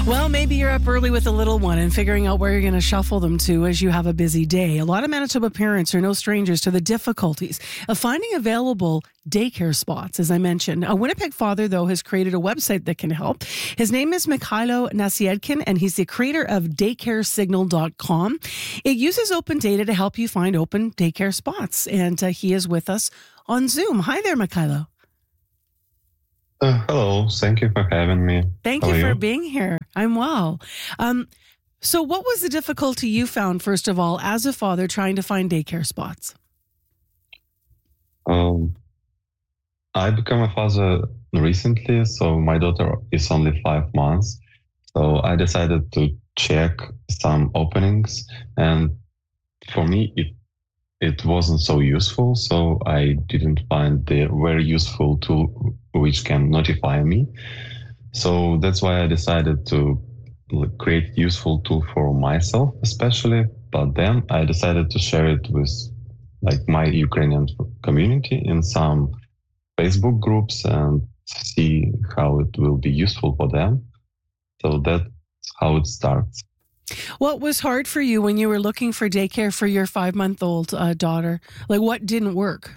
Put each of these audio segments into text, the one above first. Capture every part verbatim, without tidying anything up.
Well, maybe you're up early with a little one and figuring out where you're going to shuffle them to as you have a busy day. A lot of Manitoba parents are no strangers to the difficulties of finding available daycare spots, as I mentioned. A Winnipeg father, though, has created a website that can help. His name is Mikhailo Nasiedkin, and he's the creator of daycare signal dot com. It uses open data to help you find open daycare spots, and uh, he is with us on Zoom. Hi there, Mikhailo. Uh, hello, thank you for having me. Thank How you are for you? being here. I'm well. Um, so what was the difficulty you found, first of all, as a father trying to find daycare spots? Um, I became a father recently, so my daughter is only five months. So I decided to check some openings, and for me, it it wasn't so useful. So I didn't find the very useful tool which can notify me. So that's why I decided to create useful tool for myself, especially. But then I decided to share it with like my Ukrainian community in some Facebook groups and see how it will be useful for them. So that's how it starts. What was hard for you when you were looking for daycare for your five-month-old uh, daughter? Like, what didn't work?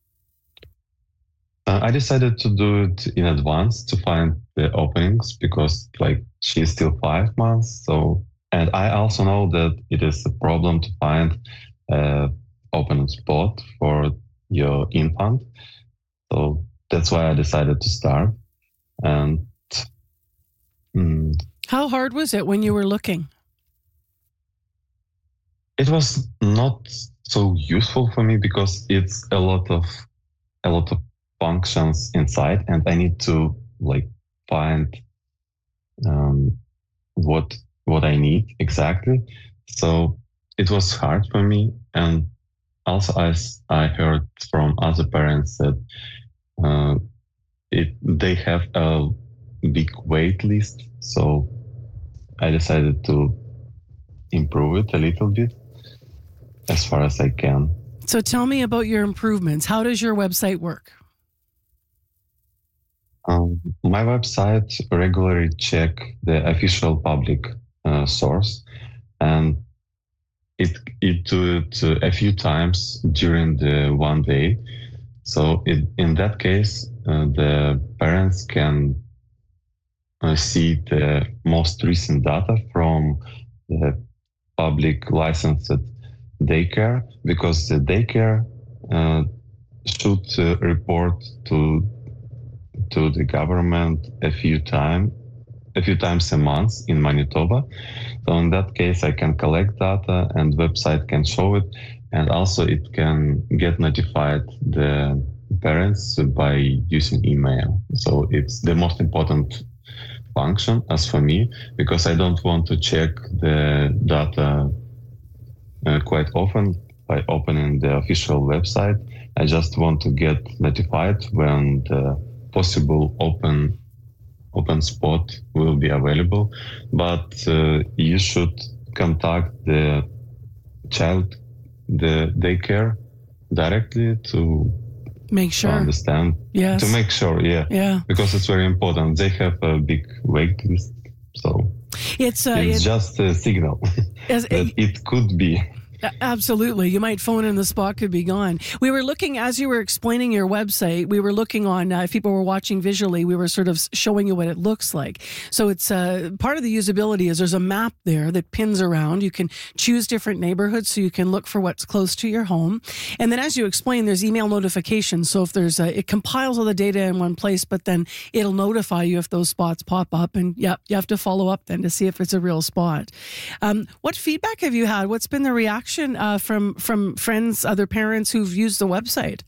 Uh, I decided to do it in advance to find the openings because, like, she's still five months. So, and I also know that it is a problem to find an open spot for your infant. So that's why I decided to start. And mm, how hard was it when you were looking? It was not so useful for me because it's a lot of a lot of functions inside, and I need to like find um, what what I need exactly. So it was hard for me, and also I I heard from other parents that uh, it they have a big wait list. So I decided to improve it a little bit as far as I can. So tell me about your improvements. How does your website work? Um, my website regularly check the official public uh, source, and it it do it uh, a few times during the one day. So it, in that case, uh, the parents can uh, see the most recent data from the public licensed daycare, because the daycare uh, should uh, report to to the government a few time a few times a month in Manitoba. So in that case, I can collect data and website can show it, and also it can get notified the parents by using email. So it's the most important function as for me, because I don't want to check the data uh, quite often by opening the official website. I just want to get notified when the possible open open spot will be available. But uh, you should contact the child, the daycare directly to make sure, to understand, yes. to make sure, yeah, yeah, because it's very important. They have a big wait list, so it's, uh, it's it, just a signal as, that it, it could be. Absolutely. You might phone in, the spot could be gone. We were looking, as you were explaining your website, we were looking on, uh, if people were watching visually, we were sort of showing you what it looks like. So it's uh, part of the usability is there's a map there that pins around. You can choose different neighborhoods so you can look for what's close to your home. And then as you explained, there's email notifications. So if there's a, it compiles all the data in one place, but then it'll notify you if those spots pop up. And yeah, you have to follow up then to see if it's a real spot. Um, what feedback have you had? What's been the reaction Uh, from from friends, other parents who've used the website?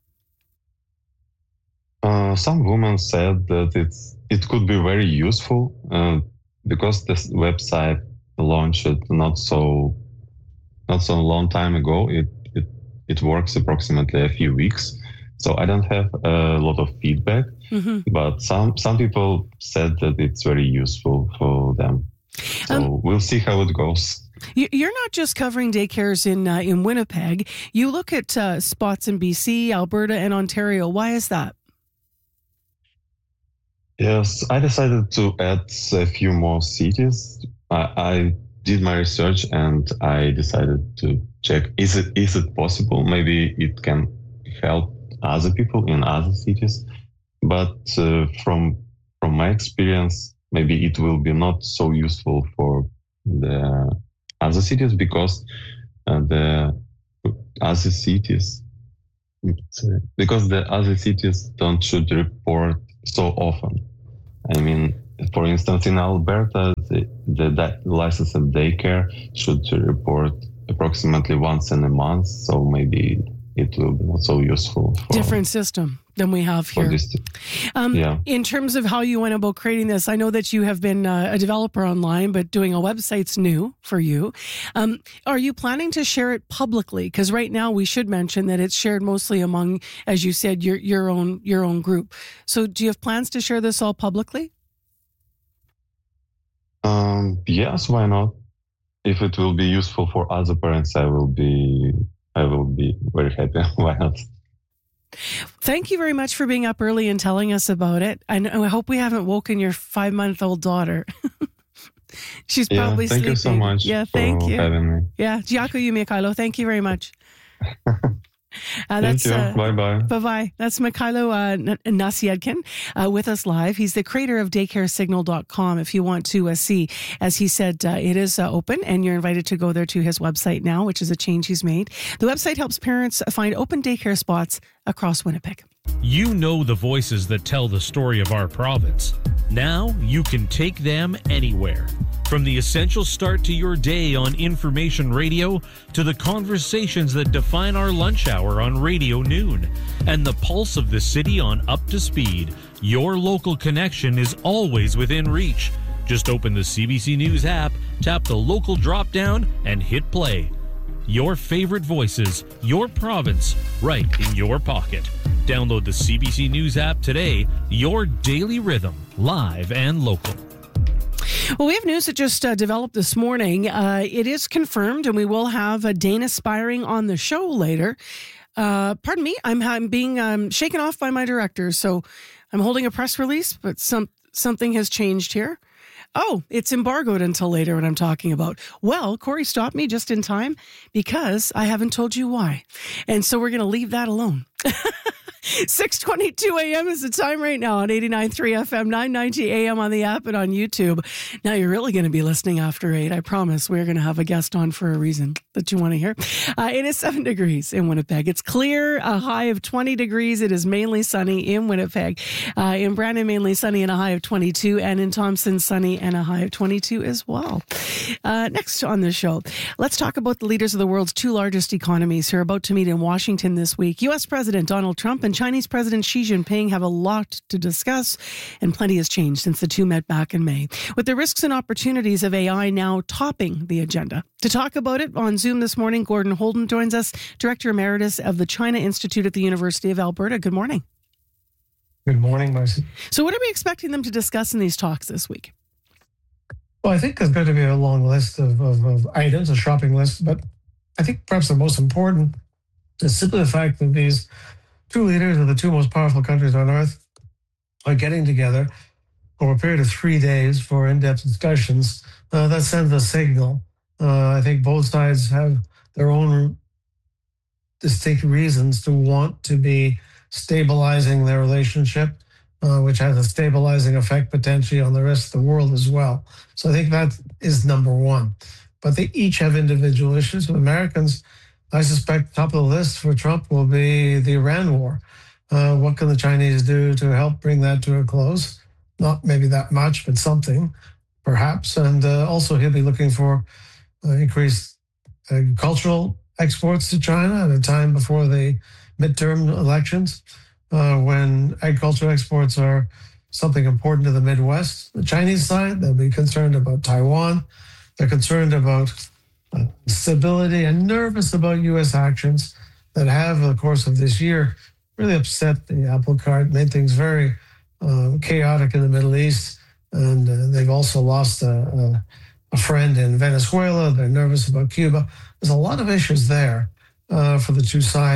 Uh, some women said that it's it could be very useful uh, because this website launched not so not so long time ago. It it it works approximately a few weeks, so I don't have a lot of feedback. Mm-hmm. But some some people said that it's very useful for them. So um, we'll see how it goes. You're not just covering daycares in uh, in Winnipeg. You look at uh, spots in B C, Alberta, and Ontario. Why is that? Yes, I decided to add a few more cities. I, I did my research and I decided to check is it is it possible? Maybe it can help other people in other cities. But uh, from from my experience, maybe it will be not so useful for the other cities because uh, the other cities because the other cities don't should report so often. I mean, for instance, in Alberta, the, the, the licensed daycare should report approximately once in a month. So maybe it will be not so useful. For, Different system than we have here. This, um, yeah. In terms of how you went about creating this, I know that you have been uh, a developer online, but doing a website's new for you. Um, are you planning to share it publicly? Because right now we should mention that it's shared mostly among, as you said, your your own your own group. So do you have plans to share this all publicly? Um, yes, why not? If it will be useful for other parents, I will be I will be very happy. Why not? Thank you very much for being up early and telling us about it. And I hope we haven't woken your five-month-old daughter. She's yeah, probably thank sleeping. you so much. Yeah, thank for you. Having me. Yeah, Dziękuję, Mikhailo. Thank you very much. Uh, Thank you. Uh, Bye-bye. Bye-bye. That's Mikhailo uh, Nasiedkin uh, with us live. He's the creator of daycare signal dot com. If you want to uh, see, as he said, uh, it is uh, open and you're invited to go there to his website now, which is a change he's made. The website helps parents find open daycare spots across Winnipeg. You know the voices that tell the story of our province. Now you can take them anywhere. From the essential start to your day on Information Radio to the conversations that define our lunch hour on Radio Noon and the pulse of the city on Up to Speed, your local connection is always within reach. Just open the C B C News app, tap the local drop-down, and hit play. Your favorite voices, your province, right in your pocket. Download the C B C News app today, your daily rhythm, live and local. Well, we have news that just uh, developed this morning. Uh, it is confirmed, and we will have uh, Dana Spiring on the show later. Uh, pardon me, I'm, I'm being um, shaken off by my director, so I'm holding a press release, but some something has changed here. Oh, it's embargoed until later, what I'm talking about. Well, Corey stopped me just in time because I haven't told you why. And so we're going to leave that alone. six twenty-two a.m. is the time right now on eighty-nine point three F M, nine ninety A M on the app and on YouTube. Now you're really going to be listening after eight. I promise we're going to have a guest on for a reason that you want to hear. Uh, it is seven degrees in Winnipeg. It's clear, a high of twenty degrees. It is mainly sunny in Winnipeg. Uh, in Brandon, mainly sunny and a high of twenty-two. And in Thompson, sunny and a high of twenty-two as well. Uh, next on the show, let's talk about the leaders of the world's two largest economies who are about to meet in Washington this week. U S President Donald Trump and Chinese President Xi Jinping have a lot to discuss, and plenty has changed since the two met back in May, with the risks and opportunities of A I now topping the agenda. To talk about it on Zoom this morning, Gordon Holden joins us, Director Emeritus of the China Institute at the University of Alberta. Good morning. Good morning, Marcy. So what are we expecting them to discuss in these talks this week? Well, I think there's going to be a long list of, of, of items, a shopping list, but I think perhaps the most important is simply the fact that these two leaders of the two most powerful countries on earth are getting together over a period of three days for in-depth discussions. Uh, that sends a signal. Uh, I think both sides have their own distinct reasons to want to be stabilizing their relationship, uh, which has a stabilizing effect potentially on the rest of the world as well. So I think that is number one. But they each have individual issues. With Americans, I suspect top of the list for Trump will be the Iran war. Uh, what can the Chinese do to help bring that to a close? Not maybe that much, but something, perhaps. And uh, also he'll be looking for uh, increased agricultural exports to China at a time before the midterm elections, uh, when agricultural exports are something important to the Midwest. The Chinese side, they'll be concerned about Taiwan. They're concerned about uh, stability and nervous about U S actions that have, in the course of this year, really upset the apple cart, made things very uh, chaotic in the Middle East. And uh, they've also lost a, a, a friend in Venezuela. They're nervous about Cuba. There's a lot of issues there uh, for the two sides.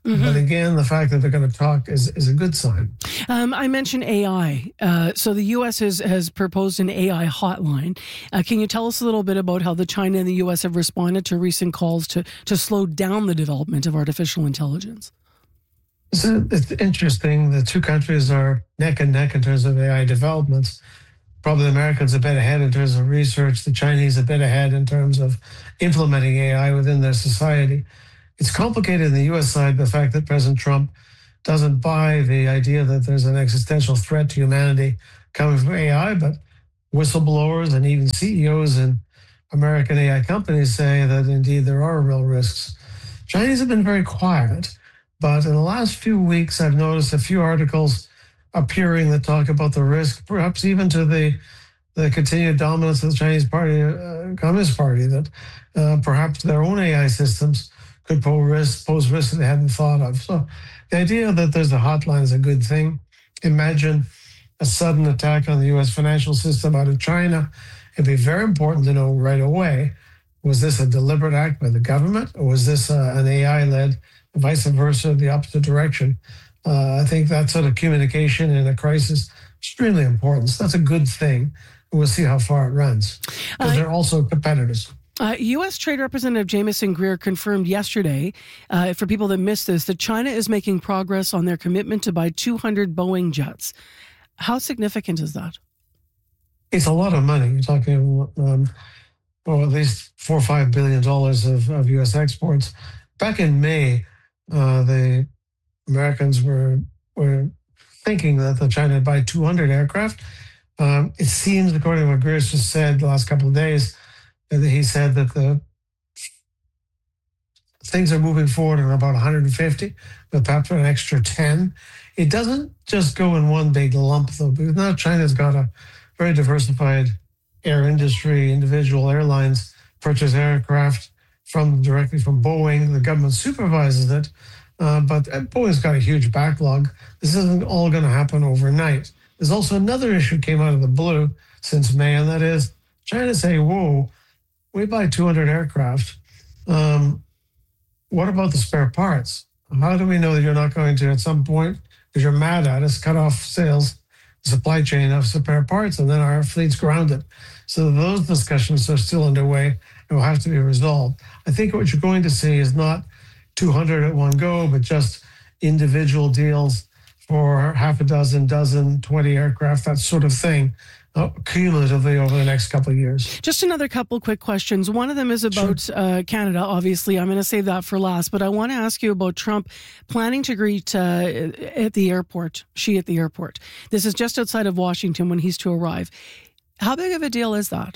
Mm-hmm. But again, the fact that they're going to talk is, is a good sign. Um, I mentioned A I. Uh, so the U S has, has proposed an A I hotline. Uh, can you tell us a little bit about how the China and the U S have responded to recent calls to, to slow down the development of artificial intelligence? So it's interesting. The two countries are neck and neck in terms of A I developments. Probably the Americans a bit ahead in terms of research. The Chinese a bit ahead in terms of implementing A I within their society. It's complicated in the U S side, the fact that President Trump doesn't buy the idea that there's an existential threat to humanity coming from A I, but whistleblowers and even C E Os in American A I companies say that indeed there are real risks. Chinese have been very quiet, but in the last few weeks, I've noticed a few articles appearing that talk about the risk, perhaps even to the the continued dominance of the Chinese Party, uh, Communist Party, that uh, perhaps their own A I systems could pose risk, pose risks that they hadn't thought of. So the idea that there's a hotline is a good thing. Imagine a sudden attack on the U S financial system out of China. It'd be very important to know right away, was this a deliberate act by the government, or was this uh, an A I-led, vice versa, the opposite direction? Uh, I think that sort of communication in a crisis is extremely important. So that's a good thing. We'll see how far it runs. But uh, they're also competitors. Uh, U S. Trade Representative Jamieson Greer confirmed yesterday, uh, for people that missed this, that China is making progress on their commitment to buy two hundred Boeing jets. How significant is that? It's a lot of money. You're talking, um, well, at least four or five billion dollars of, of U S exports. Back in May, uh, the Americans were were thinking that the China would buy two hundred aircraft. Um, it seems, according to what Greer just said the last couple of days, he said that the things are moving forward in about one hundred fifty, with perhaps an extra ten. It doesn't just go in one big lump, though, because now China's got a very diversified air industry. Individual airlines purchase aircraft from directly from Boeing. The government supervises it, uh, but Boeing's got a huge backlog. This isn't all going to happen overnight. There's also another issue came out of the blue since May, and that is China saying, whoa, we buy two hundred aircraft. Um, what about the spare parts? How do we know that you're not going to, at some point, because you're mad at us, cut off sales, supply chain of spare parts, and then our fleet's grounded? So those discussions are still underway and will have to be resolved. I think what you're going to see is not two hundred at one go, but just individual deals for half a dozen, dozen, twenty aircraft, that sort of thing. Uh, cumulatively over the next couple of years. Just another couple quick questions. One of them is about sure. uh, Canada, obviously. I'm going to save that for last, but I want to ask you about Trump planning to greet uh, at the airport, Xi at the airport. This is just outside of Washington when he's to arrive. How big of a deal is that?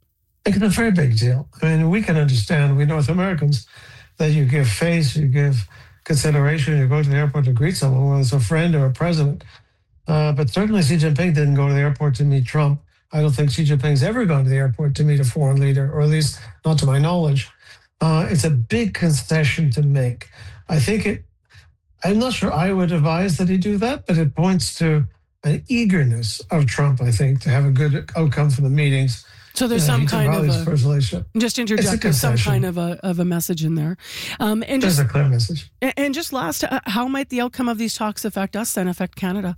I think it's a very big deal. I mean, we can understand, we North Americans, that you give face, you give consideration, you go to the airport to greet someone, whether it's a friend or a president. Uh, but certainly Xi Jinping didn't go to the airport to meet Trump. I don't think Xi Jinping's ever gone to the airport to meet a foreign leader, or at least not to my knowledge. Uh, it's a big concession to make. I think it, I'm not sure I would advise that he do that, but it points to an eagerness of Trump, I think, to have a good outcome from the meetings. So there's uh, some kind of a, just interject, there's some kind of a, of a message in there. Um, and there's just, a clear message. And, and just last, uh, how might the outcome of these talks affect us then, affect Canada?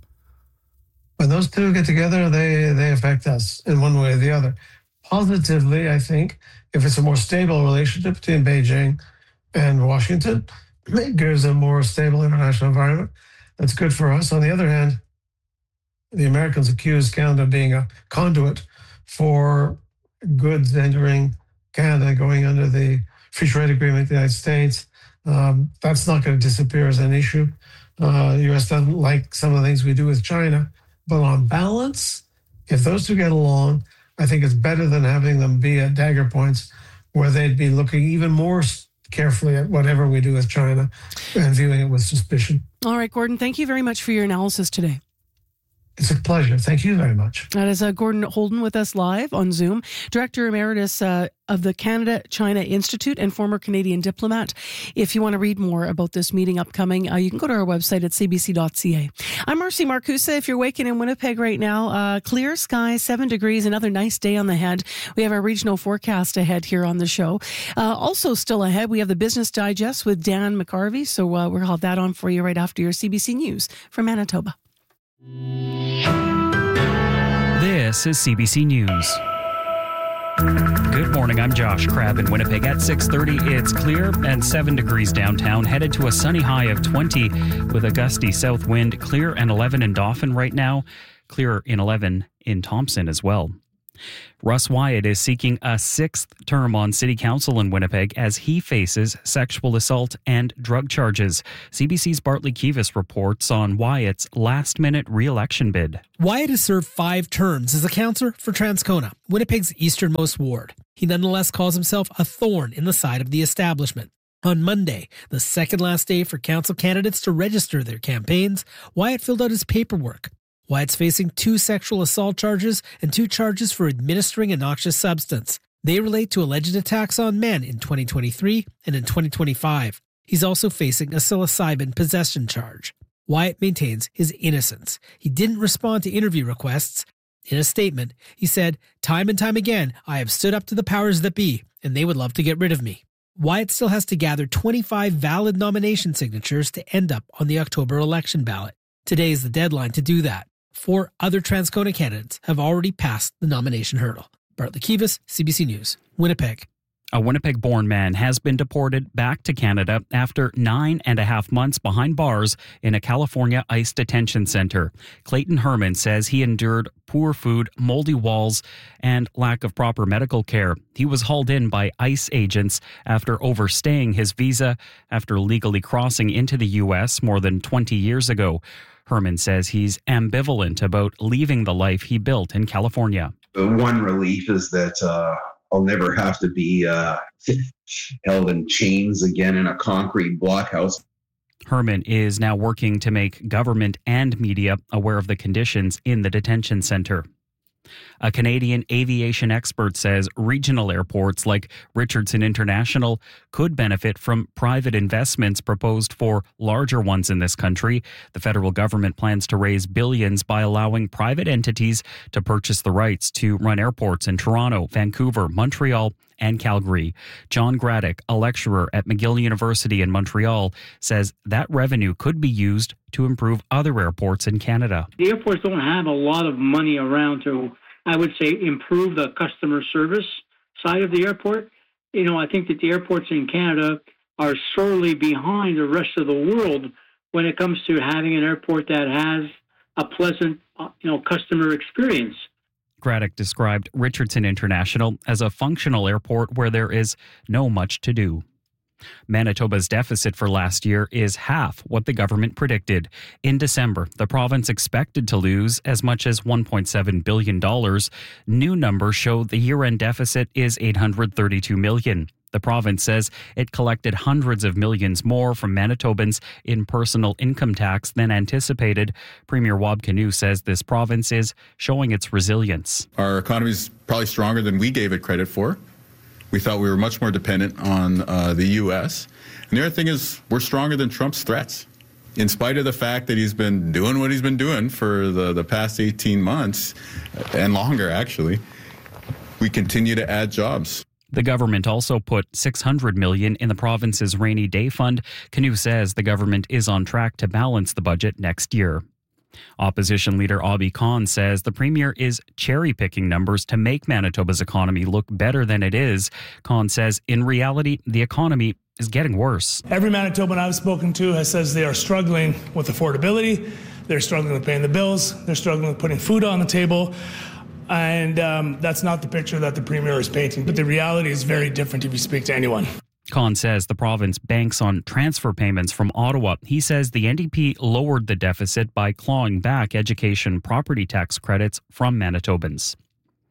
When those two get together, they, they affect us in one way or the other. Positively, I think, if it's a more stable relationship between Beijing and Washington, it gives a more stable international environment. That's good for us. On the other hand, the Americans accuse Canada of being a conduit for goods entering Canada, going under the free trade agreement with the United States. Um, that's not going to disappear as an issue. Uh, the U S doesn't like some of the things we do with China. But on balance, if those two get along, I think it's better than having them be at dagger points where they'd be looking even more carefully at whatever we do with China and viewing it with suspicion. All right, Gordon, thank you very much for your analysis today. It's a pleasure. Thank you very much. That is uh, Gordon Holden with us live on Zoom, Director Emeritus uh, of the Canada-China Institute and former Canadian diplomat. If you want to read more about this meeting upcoming, uh, you can go to our website at c b c dot c a. I'm Marcy Marcusa. If you're waking in Winnipeg right now, uh, clear skies, seven degrees, another nice day on the head. We have our regional forecast ahead here on the show. Uh, also still ahead, we have the Business Digest with Dan McCarvey. So uh, we'll have that on for you right after your C B C News from Manitoba. This is C B C News. Good morning, I'm Josh Crabb in Winnipeg. At six thirty, it's clear and seven degrees downtown, headed to a sunny high of twenty with a gusty south wind. Clear and eleven in Dauphin right now, clear in eleven in Thompson as well. Russ Wyatt is seeking a sixth term on City Council in Winnipeg as he faces sexual assault and drug charges. C B C's Bartley Kivas reports on Wyatt's last-minute re-election bid. Wyatt has served five terms as a councillor for Transcona, Winnipeg's easternmost ward. He nonetheless calls himself a thorn in the side of the establishment. On Monday, the second last day for council candidates to register their campaigns, Wyatt filled out his paperwork. Wyatt's facing two sexual assault charges and two charges for administering a noxious substance. They relate to alleged attacks on men in twenty twenty-three and in twenty twenty-five. He's also facing a psilocybin possession charge. Wyatt maintains his innocence. He didn't respond to interview requests. In a statement, he said, "Time and time again, I have stood up to the powers that be, and they would love to get rid of me." Wyatt still has to gather twenty-five valid nomination signatures to end up on the October election ballot. Today is the deadline to do that. Four other Transcona candidates have already passed the nomination hurdle. Bartley Kivas, C B C News, Winnipeg. A Winnipeg-born man has been deported back to Canada after nine and a half months behind bars in a California ICE detention center. Clayton Herman says he endured poor food, moldy walls, and lack of proper medical care. He was hauled in by ICE agents after overstaying his visa after legally crossing into the U S more than twenty years ago. Herman says he's ambivalent about leaving the life he built in California. The one relief is that uh, I'll never have to be uh, held in chains again in a concrete blockhouse. Herman is now working to make government and media aware of the conditions in the detention center. A Canadian aviation expert says regional airports like Richardson International could benefit from private investments proposed for larger ones in this country. The federal government plans to raise billions by allowing private entities to purchase the rights to run airports in Toronto, Vancouver, Montreal, and Calgary. John Graddick, a lecturer at McGill University in Montreal, says that revenue could be used to improve other airports in Canada. The airports don't have a lot of money around to, I would say, improve the customer service side of the airport. You know, I think that the airports in Canada are sorely behind the rest of the world when it comes to having an airport that has a pleasant, you know, customer experience. Graddick described Richardson International as a functional airport where there is no much to do. Manitoba's deficit for last year is half what the government predicted. In December, the province expected to lose as much as one point seven billion dollars. New numbers show the year-end deficit is eight hundred thirty-two million dollars. The province says it collected hundreds of millions more from Manitobans in personal income tax than anticipated. Premier Wab Kinew says this province is showing its resilience. Our economy is probably stronger than we gave it credit for. We thought we were much more dependent on uh, the U S. And the other thing is we're stronger than Trump's threats. In spite of the fact that he's been doing what he's been doing for the, the past eighteen months, and longer actually, we continue to add jobs. The government also put six hundred million dollars in the province's rainy day fund. Kinew says the government is on track to balance the budget next year. Opposition leader Abhi Khan says the premier is cherry-picking numbers to make Manitoba's economy look better than it is. Khan says in reality, the economy is getting worse. Every Manitoban I've spoken to has says they are struggling with affordability, they're struggling with paying the bills, they're struggling with putting food on the table. And um, that's not the picture that the premier is painting. But the reality is very different if you speak to anyone. Khan says the province banks on transfer payments from Ottawa. He says the N D P lowered the deficit by clawing back education property tax credits from Manitobans.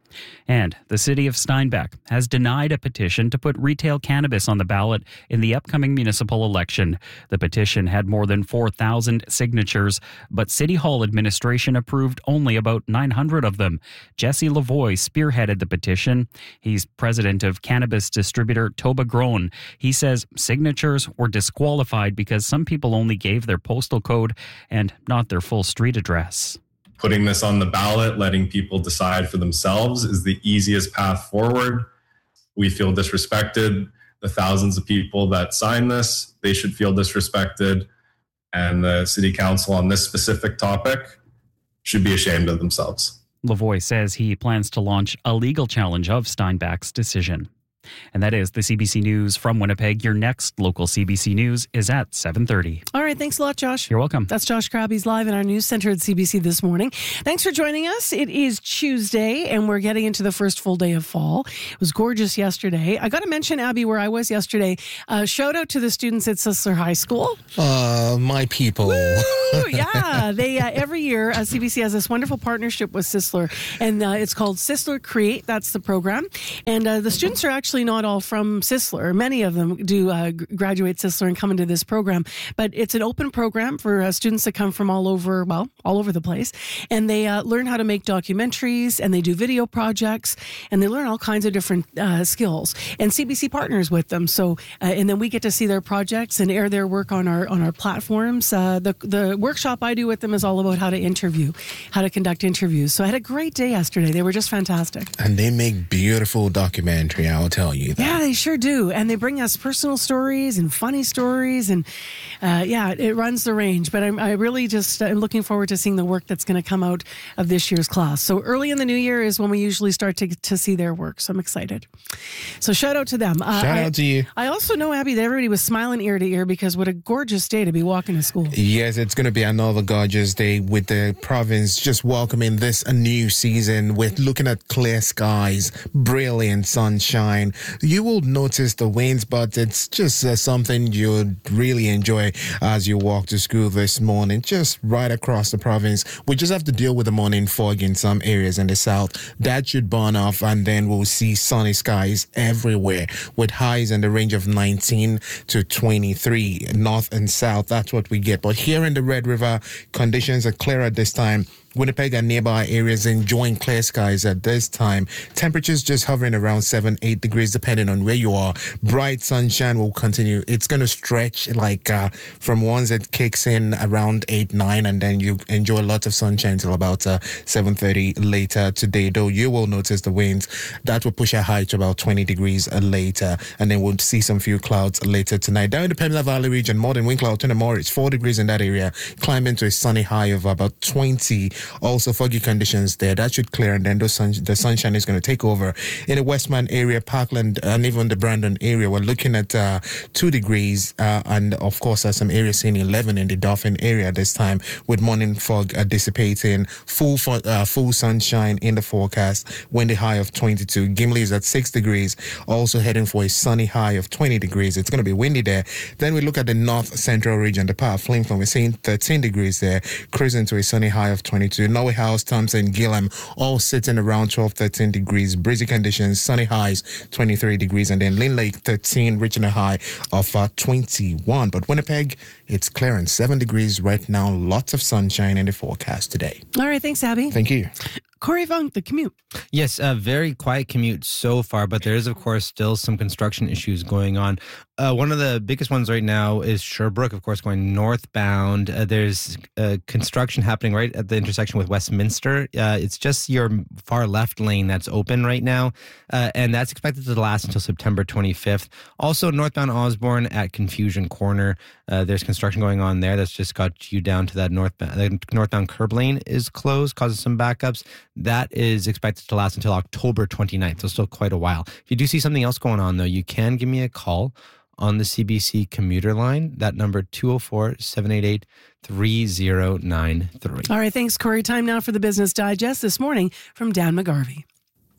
And the city of Steinbach has denied a petition to put retail cannabis on the ballot in the upcoming municipal election. The petition had more than four thousand signatures, but City Hall administration approved only about nine hundred of them. Jesse Lavoie spearheaded the petition. He's president of cannabis distributor Toba Grown. He says signatures were disqualified because some people only gave their postal code and not their full street address. Putting this on the ballot, letting people decide for themselves is the easiest path forward. We feel disrespected. The thousands of people that signed this, they should feel disrespected. And the city council on this specific topic should be ashamed of themselves. Lavoie says he plans to launch a legal challenge of Steinbach's decision. And that is the C B C News from Winnipeg. Your next local C B C News is at seven thirty. All right. Thanks a lot, Josh. You're welcome. That's Josh Crabb. He's live in our news center at C B C this morning. Thanks for joining us. It is Tuesday, and we're getting into the first full day of fall. It was gorgeous yesterday. I got to mention, Abby, where I was yesterday. Uh, shout out to the students at Sisler High School. Uh, my people. Woo! Yeah. They uh, every year, uh, C B C has this wonderful partnership with Sisler, and uh, it's called Sisler Create. That's the program. And uh, the students are actually not all from Sisler. Many of them do uh, graduate Sisler and come into this program, but it's an open program for uh, students that come from all over, well, all over the place, and they uh, learn how to make documentaries, and they do video projects, and they learn all kinds of different uh, skills. And C B C partners with them, so uh, and then we get to see their projects and air their work on our on our platforms. Uh, the the workshop I do with them is all about how to interview, how to conduct interviews. So I had a great day yesterday. They were just fantastic, and they make beautiful documentary. I'll tell you that. Yeah, they sure do. And they bring us personal stories and funny stories. And uh, yeah, it runs the range. But I'm, I really just am looking forward to seeing the work that's going to come out of this year's class. So early in the new year is when we usually start to to see their work. So I'm excited. So shout out to them. Uh, shout I, out to you. I also know, Abby, that everybody was smiling ear to ear because what a gorgeous day to be walking to school. Yes, it's going to be another gorgeous day with the province just welcoming this a new season with looking at clear skies, brilliant sunshine. You will notice the winds, but it's just uh, something you'd really enjoy as you walk to school this morning, just right across the province. We just have to deal with the morning fog in some areas in the south. That should burn off, and then we'll see sunny skies everywhere with highs in the range of nineteen to twenty-three, north and south. That's what we get. But here in the Red River, conditions are clear at this time. Winnipeg and nearby areas enjoying clear skies at this time. Temperatures just hovering around seven, eight degrees depending on where you are. Bright sunshine will continue. It's going to stretch like uh, from once it kicks in around eight, nine, and then you enjoy lots of sunshine till about uh, seven thirty later today. Though you will notice the winds. That will push a high to about twenty degrees later, and then we'll see some few clouds later tonight. Down in the Pembina Valley region, more than Winkler, Tunamore, it's four degrees in that area, climbing to a sunny high of about twenty. Also foggy conditions there. That should clear, and then the, sun, the sunshine is going to take over. In the Westman area, Parkland, and even the Brandon area, we're looking at uh, two degrees, uh, and of course, there's some areas seeing eleven in the Dauphin area this time, with morning fog uh, dissipating. Full fo- uh, full sunshine in the forecast. Windy high of twenty-two. Gimli is at six degrees, also heading for a sunny high of twenty degrees. It's going to be windy there. Then we look at the North Central region, the Power Flington, we're seeing thirteen degrees there, cruising to a sunny high of twenty-two. Norway House, Thompson, Gillam, all sitting around twelve, thirteen degrees. Breezy conditions, sunny highs, twenty-three degrees. And then Lynn Lake, thirteen, reaching a high of uh, twenty-one. But Winnipeg, it's clearing seven degrees right now. Lots of sunshine in the forecast today. All right. Thanks, Abby. Thank you. Corey Funk, the commute. Yes, a very quiet commute so far, but there is, of course, still some construction issues going on. Uh, one of the biggest ones right now is Sherbrooke, of course, going northbound. Uh, there's uh, construction happening right at the intersection with Westminster. Uh, it's just your far left lane that's open right now, uh, and that's expected to last until September twenty-fifth. Also, northbound Osborne at Confusion Corner, uh, there's construction going on there that's just got you down to that northbound, the northbound curb lane is closed, causing some backups. That is expected to last until October twenty-ninth, so still quite a while. If you do see something else going on, though, you can give me a call on the C B C commuter line. That number, two oh four, seven eight eight, three oh nine three. All right, thanks, Corey. Time now for the Business Digest this morning from Dan McGarvey.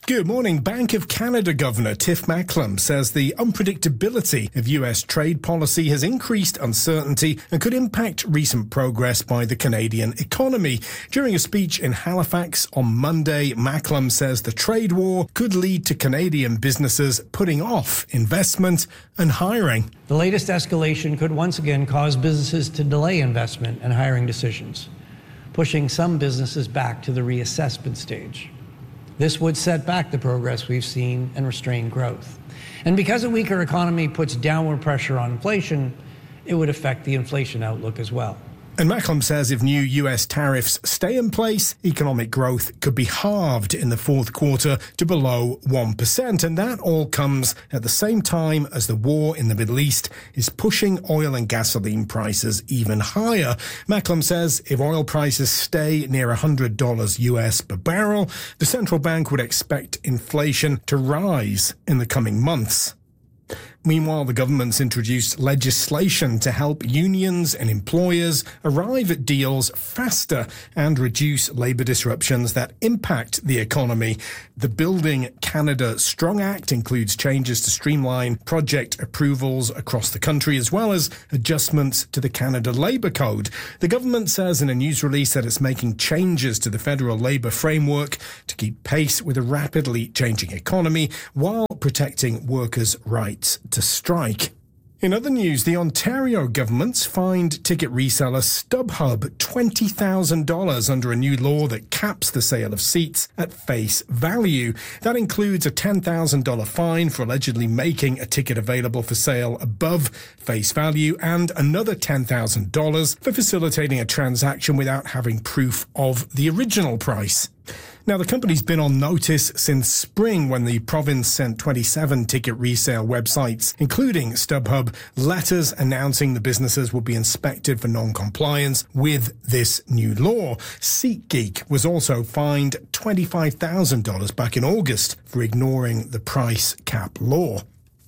Good morning. Bank of Canada Governor Tiff Macklem says the unpredictability of U S trade policy has increased uncertainty and could impact recent progress by the Canadian economy. During a speech in Halifax on Monday, Macklem says the trade war could lead to Canadian businesses putting off investment and hiring. The latest escalation could once again cause businesses to delay investment and hiring decisions, pushing some businesses back to the reassessment stage. This would set back the progress we've seen and restrain growth. And because a weaker economy puts downward pressure on inflation, it would affect the inflation outlook as well. And Macklem says if new U S tariffs stay in place, economic growth could be halved in the fourth quarter to below one percent. And that all comes at the same time as the war in the Middle East is pushing oil and gasoline prices even higher. Macklem says if oil prices stay near one hundred dollars U S per barrel, the central bank would expect inflation to rise in the coming months. Meanwhile, the government's introduced legislation to help unions and employers arrive at deals faster and reduce labour disruptions that impact the economy. The Building Canada Strong Act includes changes to streamline project approvals across the country, as well as adjustments to the Canada Labour Code. The government says in a news release that it's making changes to the federal labour framework to keep pace with a rapidly changing economy while protecting workers' rights to strike. In other news, the Ontario government's fined ticket reseller StubHub twenty thousand dollars under a new law that caps the sale of seats at face value. That includes a ten thousand dollars fine for allegedly making a ticket available for sale above face value and another ten thousand dollars for facilitating a transaction without having proof of the original price. Now, the company's been on notice since spring when the province sent twenty-seven ticket resale websites, including StubHub, letters announcing the businesses would be inspected for non-compliance with this new law. SeatGeek was also fined twenty-five thousand dollars back in August for ignoring the price cap law.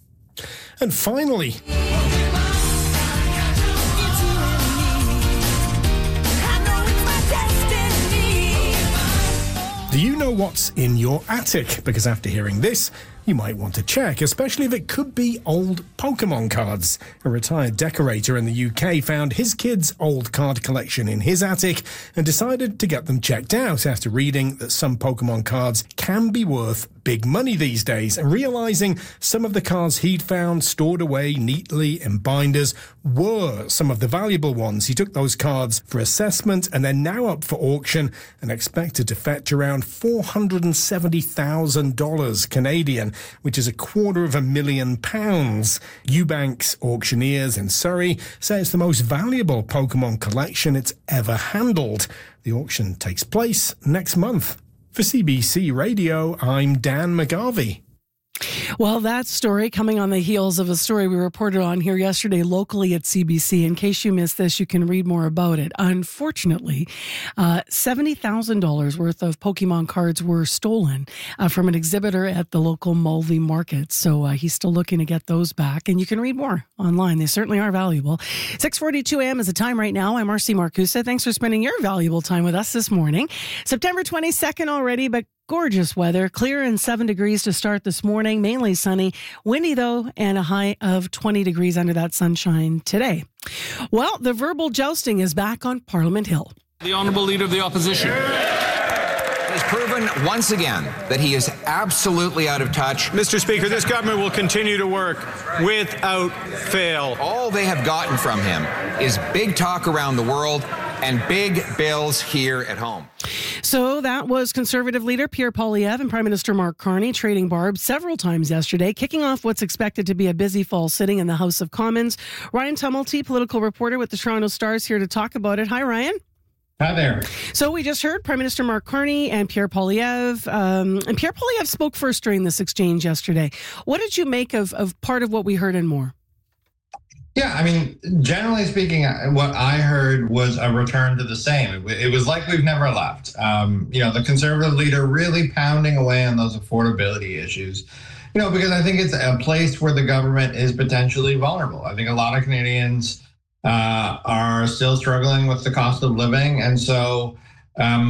And finally, do you know what's in your attic? Because after hearing this, you might want to check, especially if it could be old Pokemon cards. A retired decorator in the U K found his kid's old card collection in his attic and decided to get them checked out after reading that some Pokemon cards can be worth big money these days, and realizing some of the cards he'd found stored away neatly in binders were some of the valuable ones. He took those cards for assessment and they're now up for auction and expected to fetch around four hundred seventy thousand dollars Canadian, which is a quarter of a million pounds. Eubanks Auctioneers in Surrey say it's the most valuable Pokemon collection it's ever handled. The auction takes place next month. For C B C Radio, I'm Dan McGarvey. Well, that story coming on the heels of a story we reported on here yesterday locally at C B C. In case you missed this, you can read more about it. Unfortunately, uh, seventy thousand dollars worth of Pokemon cards were stolen uh, from an exhibitor at the local Mulvey market. So uh, he's still looking to get those back. And you can read more online. They certainly are valuable. six forty-two a.m. is the time right now. I'm Marcy Marcusa. Thanks for spending your valuable time with us this morning. September twenty-second already, but gorgeous weather, clear and seven degrees to start this morning, mainly sunny, windy though, and a high of twenty degrees under that sunshine today. Well, the verbal jousting is back on Parliament Hill. The Honourable Leader of the Opposition has proven once again that he is absolutely out of touch. Mister Speaker, this government will continue to work without fail. All they have gotten from him is big talk around the world and big bills here at home. So that was Conservative leader Pierre Poilievre and Prime Minister Mark Carney trading barbs several times yesterday, kicking off what's expected to be a busy fall sitting in the House of Commons. Ryan Tumulty, political reporter with the Toronto Stars, here to talk about it. Hi, Ryan. Hi there. So we just heard Prime Minister Mark Carney and Pierre Poilievre. Um, and Pierre Poilievre spoke first during this exchange yesterday. What did you make of, of part of what we heard and more? Yeah, I mean, generally speaking, what I heard was a return to the same. It was like we've never left. Um, you know, the Conservative leader really pounding away on those affordability issues, you know, because I think it's a place where the government is potentially vulnerable. I think a lot of Canadians uh, are still struggling with the cost of living. And so, um,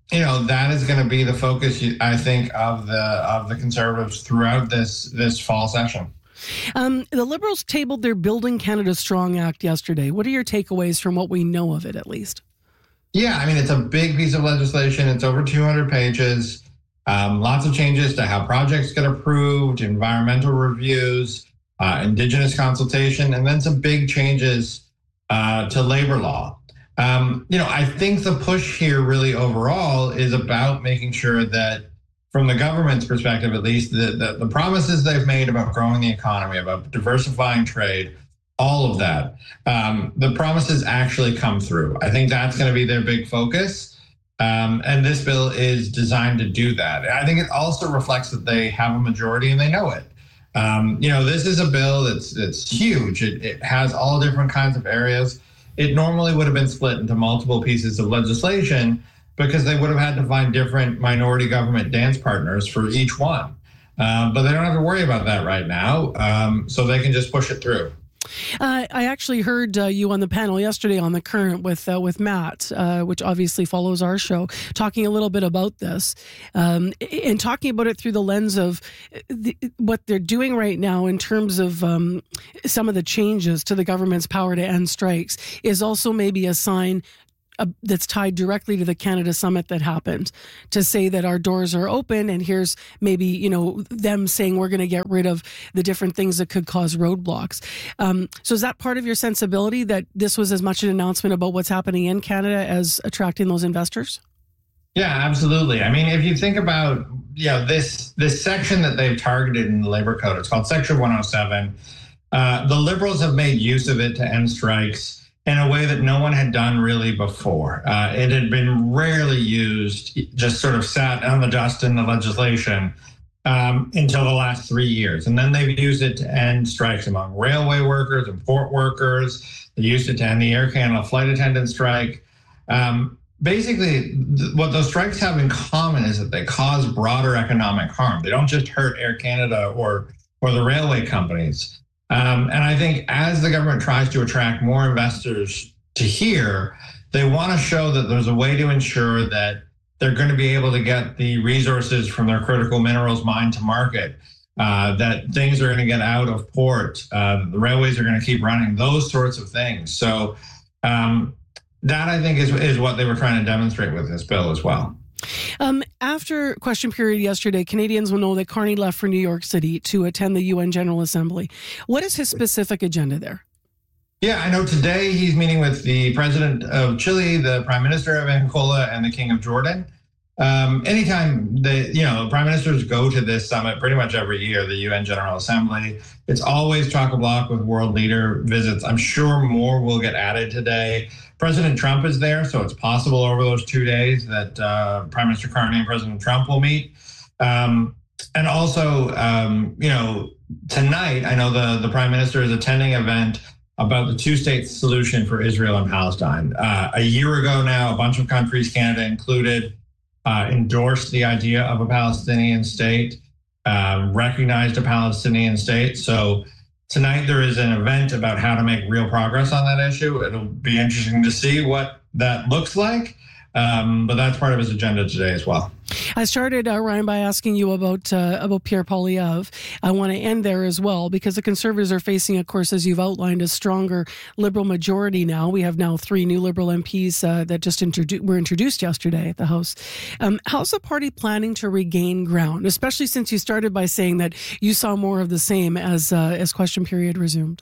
you know, that is going to be the focus, I think, of the of the Conservatives throughout this this fall session. Um, the Liberals tabled their Building Canada Strong Act yesterday. What are your takeaways from what we know of it, at least? Yeah, I mean, it's a big piece of legislation. It's over two hundred pages. Um, lots of changes to how projects get approved, environmental reviews, uh, Indigenous consultation, and then some big changes uh, to labor law. Um, you know, I think the push here really overall is about making sure that, from the government's perspective at least, the, the, the promises they've made about growing the economy, about diversifying trade, all of that, um, the promises actually come through. I think that's going to be their big focus. Um, and this bill is designed to do that. I think it also reflects that they have a majority and they know it. Um, you know, this is a bill that's, that's huge. It, it has all different kinds of areas. It normally would have been split into multiple pieces of legislation because they would have had to find different minority government dance partners for each one. Uh, but they don't have to worry about that right now, um, so they can just push it through. Uh, I actually heard uh, you on the panel yesterday on The Current with uh, with Matt, uh, which obviously follows our show, talking a little bit about this um, and talking about it through the lens of the, what they're doing right now in terms of um, some of the changes to the government's power to end strikes is also maybe a sign Uh, that's tied directly to the Canada Summit that happened, to say that our doors are open and here's maybe, you know, them saying we're going to get rid of the different things that could cause roadblocks. Um, so is that part of your sensibility that this was as much an announcement about what's happening in Canada as attracting those investors? Yeah, absolutely. I mean, if you think about, you know, this this section that they've targeted in the Labor Code, it's called Section one oh seven. Uh, the Liberals have made use of it to end strikes in a way that no one had done really before. Uh, it had been rarely used, just sort of sat on the dust in the legislation um, until the last three years. And then they've used it to end strikes among railway workers and port workers. They used it to end the Air Canada flight attendant strike. Um, basically, th- what those strikes have in common is that they cause broader economic harm. They don't just hurt Air Canada or or the railway companies. Um, and I think as the government tries to attract more investors to here, they want to show that there's a way to ensure that they're going to be able to get the resources from their critical minerals mine to market, uh, that things are going to get out of port, uh, the railways are going to keep running, those sorts of things. So um, that, I think, is, is what they were trying to demonstrate with this bill as well. Um, after question period yesterday, Canadians will know that Carney left for New York City to attend the U N General Assembly. What is his specific agenda there? Yeah, I know today he's meeting with the president of Chile, the prime minister of Angola, and the king of Jordan. Um, anytime the you know prime ministers go to this summit, pretty much every year, the U N General Assembly, it's always chock-a-block with world leader visits. I'm sure more will get added today. President Trump is there, so it's possible over those two days that uh, Prime Minister Carney and President Trump will meet. Um, and also, um, you know, tonight, I know the, the Prime Minister is attending an event about the two-state solution for Israel and Palestine. Uh, a year ago now, a bunch of countries, Canada included, uh, endorsed the idea of a Palestinian state, uh, recognized a Palestinian state. So tonight there is an event about how to make real progress on that issue. It'll be interesting to see what that looks like, um, but that's part of his agenda today as well. I started, uh, Ryan, by asking you about uh, about Pierre Poilievre. I want to end there as well, because the Conservatives are facing, of course, as you've outlined, a stronger Liberal majority now. We have now three new Liberal M Ps uh, that just introdu- were introduced yesterday at the House. Um, how's the party planning to regain ground, especially since you started by saying that you saw more of the same as uh, as question period resumed?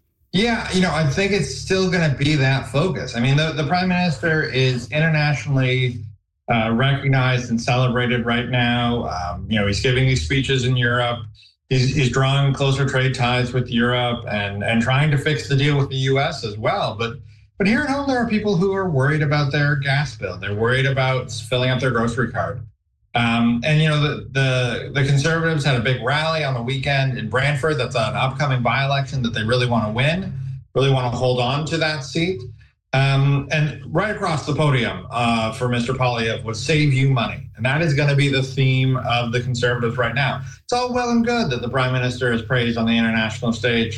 Yeah, you know, I think it's still going to be that focus. I mean, the, the Prime Minister is internationally Uh, recognized and celebrated right now. Um, you know, he's giving these speeches in Europe. He's, he's drawing closer trade ties with Europe and, and trying to fix the deal with the U S as well. But but here at home, there are people who are worried about their gas bill. They're worried about filling up their grocery cart. Um, and, you know, the, the, the Conservatives had a big rally on the weekend in Brantford. That's an upcoming by-election that they really want to win, really want to hold on to that seat. Um, and right across the podium uh, for Mister Poilievre was save you money. And that is going to be the theme of the Conservatives right now. It's all well and good that the Prime Minister is praised on the international stage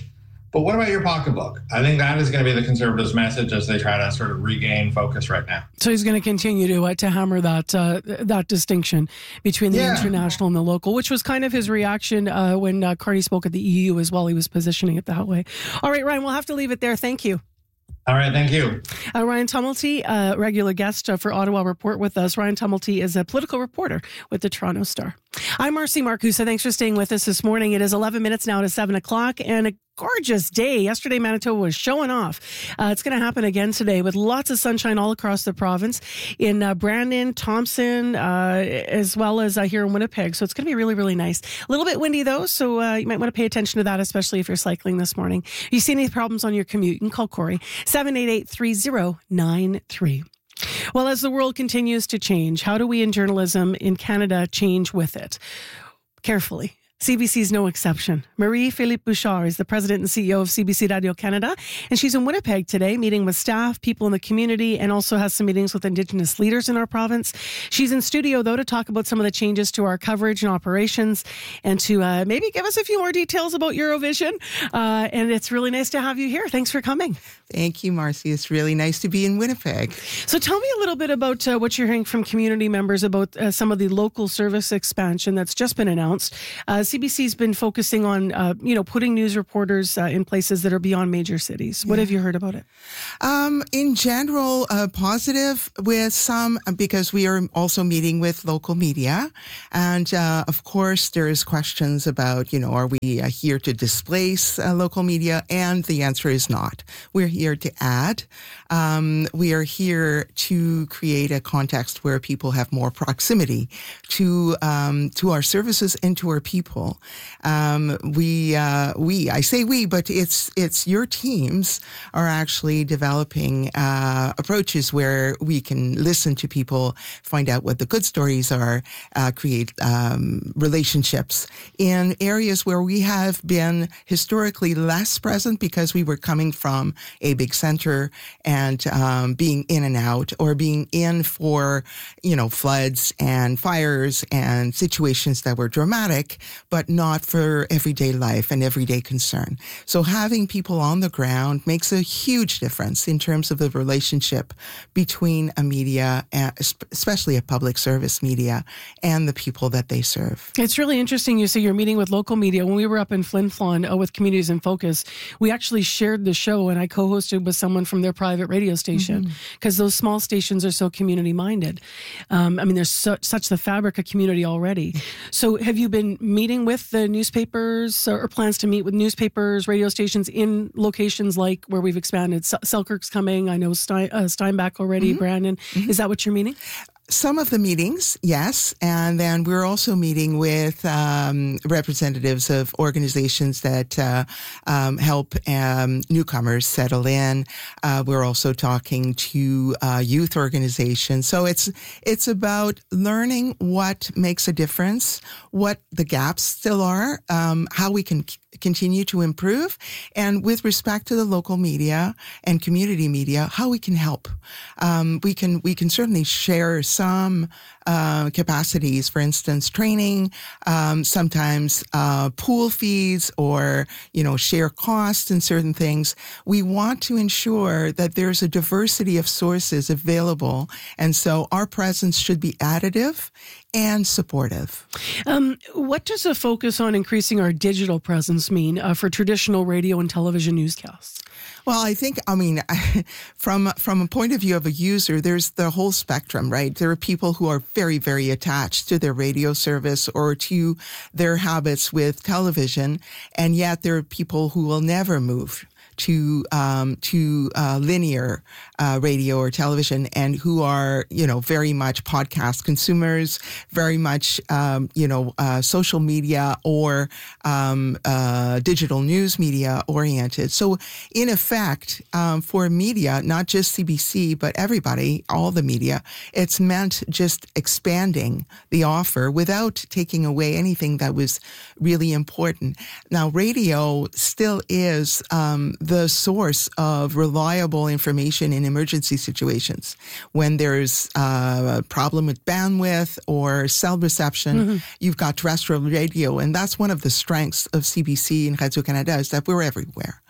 But what about your pocketbook? I think that is going to be the Conservatives' message as they try to sort of regain focus right now. So he's going to continue to uh, to hammer that uh, that distinction between the Yeah. international and the local, which was kind of his reaction uh, when uh, Carney spoke at the E U as well. He was positioning it that way. All right, Ryan, we'll have to leave it there. Thank you. All right, thank you. Uh, Ryan Tumulty, uh, regular guest uh, for Ottawa Report with us. Ryan Tumulty is a political reporter with the Toronto Star. I'm Marcy Marcusa. Thanks for staying with us this morning. It is eleven minutes now to seven o'clock, and a gorgeous day. Yesterday, Manitoba was showing off. Uh, it's going to happen again today with lots of sunshine all across the province in uh, Brandon, Thompson, uh, as well as uh, here in Winnipeg. So it's going to be really, really nice. A little bit windy, though, so uh, you might want to pay attention to that, especially if you're cycling this morning. If you see any problems on your commute, you can call Corey, seven eight eight, three zero nine three. Well, as the world continues to change, how do we in journalism in Canada change with it? Carefully. C B C is no exception. Marie-Philippe Bouchard is the president and C E O of C B C Radio Canada, and she's in Winnipeg today meeting with staff, people in the community, and also has some meetings with Indigenous leaders in our province. She's in studio, though, to talk about some of the changes to our coverage and operations and to uh, maybe give us a few more details about Eurovision. Uh, and it's really nice to have you here. Thanks for coming. Thank you, Marcy. It's really nice to be in Winnipeg. So tell me a little bit about uh, what you're hearing from community members about uh, some of the local service expansion that's just been announced. Uh, C B C's been focusing on, uh, you know, putting news reporters uh, in places that are beyond major cities. What Yeah. have you heard about it? Um, in general, uh, positive with some, because we are also meeting with local media. And, uh, of course, there's questions about, you know, are we uh, here to displace uh, local media? And the answer is not. We're here to add. Um, we are here to create a context where people have more proximity to, um, to our services and to our people. Um, we, uh, we, I say we, but it's, it's your teams are actually developing, uh, approaches where we can listen to people, find out what the good stories are, uh, create, um, relationships in areas where we have been historically less present because we were coming from a big center and, um, being in and out or being in for, you know, floods and fires and situations that were dramatic, but not for everyday life and everyday concern. So having people on the ground makes a huge difference in terms of the relationship between a media, especially a public service media, and the people that they serve. It's really interesting. You say you're meeting with local media. When we were up in Flin Flon uh, with Communities in Focus, we actually shared the show and I co-hosted with someone from their private radio station because mm-hmm. those small stations are so community minded. Um, I mean, there's so, such the fabric of community already. So have you been meeting with the newspapers or plans to meet with newspapers, radio stations in locations like where we've expanded? Selkirk's coming. I know Stein, uh, Steinbach already, mm-hmm. Brandon. Mm-hmm. Is that what you're meaning? Some of the meetings, yes. And then we're also meeting with um, representatives of organizations that uh, um, help um, newcomers settle in. Uh, we're also talking to uh, youth organizations. So it's it's about learning what makes a difference, what the gaps still are, um, how we can continue to improve, and with respect to the local media and community media, how we can help. Um, we can we can certainly share some uh, capacities, for instance, training, um, sometimes uh, pool fees, or you know share costs and certain things. We want to ensure that there's a diversity of sources available, and so our presence should be additive and supportive. Um, what does a focus on increasing our digital presence mean uh, for traditional radio and television newscasts? Well, I think, I mean, from from a point of view of a user, there's the whole spectrum, right? There are people who are very, very attached to their radio service or to their habits with television, and yet there are people who will never move to um, to uh, linear uh, radio or television, and who are you know very much podcast consumers, very much um, you know uh, social media or um, uh, digital news media oriented. So in effect, um, for media, not just C B C but everybody, all the media, it's meant just expanding the offer without taking away anything that was really important. Now, radio still is um, the source of reliable information in emergency situations. When there's uh, a problem with bandwidth or cell reception, mm-hmm. you've got terrestrial radio, and that's one of the strengths of C B C and Radio-Canada is that we're everywhere.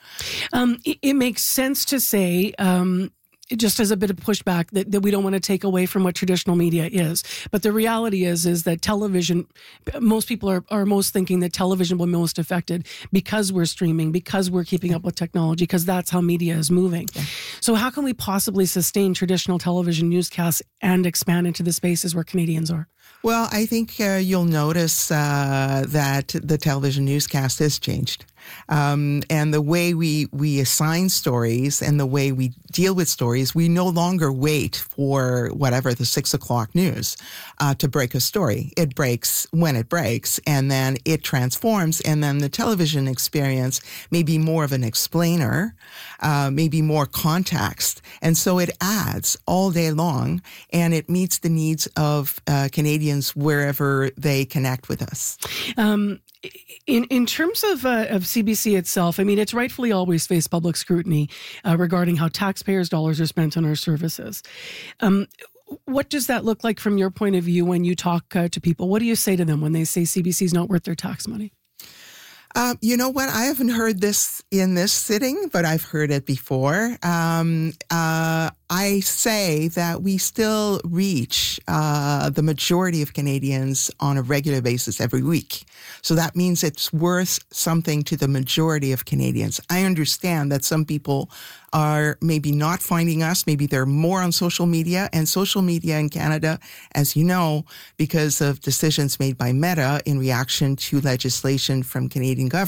Um, it, it makes sense to say, um, just as a bit of pushback, that, that we don't want to take away from what traditional media is. But the reality is, is that television, most people are, are most thinking that television will be most affected because we're streaming, because we're keeping up with technology, because that's how media is moving. Yeah. So how can we possibly sustain traditional television newscasts and expand into the spaces where Canadians are? Well, I think uh, you'll notice uh, that the television newscast has changed. Um, and the way we, we assign stories and the way we deal with stories, we no longer wait for whatever the six o'clock news uh, to break a story. It breaks when it breaks, and then it transforms, and then the television experience may be more of an explainer, uh, maybe more context. And so it adds all day long, and it meets the needs of uh, Canadians wherever they connect with us. Um, In in terms of uh, of C B C itself, I mean, it's rightfully always faced public scrutiny uh, regarding how taxpayers' dollars are spent on our services. Um, what does that look like from your point of view when you talk uh, to people? What do you say to them when they say C B C is not worth their tax money? Um, you know what? I haven't heard this in this sitting, but I've heard it before. Um, uh, I say that we still reach uh, the majority of Canadians on a regular basis every week. So that means it's worth something to the majority of Canadians. I understand that some people are maybe not finding us. Maybe they're more on social media, and social media in Canada, as you know, because of decisions made by Meta in reaction to legislation from Canadian government,